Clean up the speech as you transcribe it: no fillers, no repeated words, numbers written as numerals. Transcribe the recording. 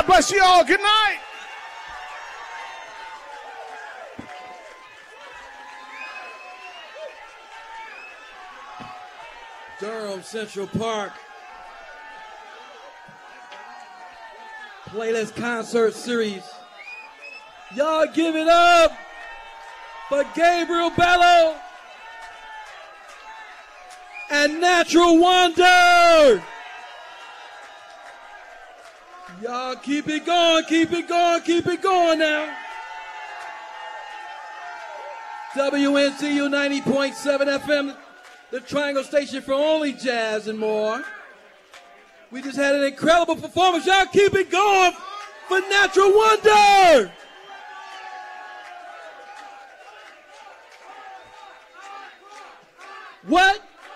God bless you all. Good night. Durham Central Park Playlist Concert Series. Y'all give it up for Gabriel Bello and Natural Wonder. Y'all keep it going, keep it going, keep it going now. WNCU 90.7 FM, the Triangle Station for only jazz and more. We just had an incredible performance. Y'all keep it going for Natural Wonder. What?